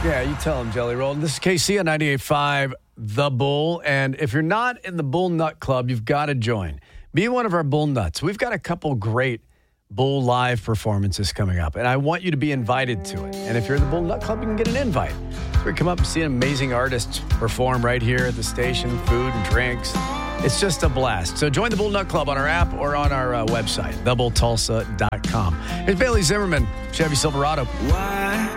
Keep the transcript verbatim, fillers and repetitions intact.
Yeah, you tell him, Jelly Roll. This is K C on ninety-eight point five, The Bull. And if you're not in the Bull Nut Club, you've got to join. Be one of our Bull Nuts. We've got a couple great Bull Live performances coming up, and I want you to be invited to it. And if you're in the Bull Nut Club, you can get an invite. So we come up and see amazing artists perform right here at the station, food and drinks. It's just a blast. So join the Bull Nut Club on our app or on our uh, website, the bull tulsa dot com. Here's Bailey Zimmerman, Chevy Silverado. Why?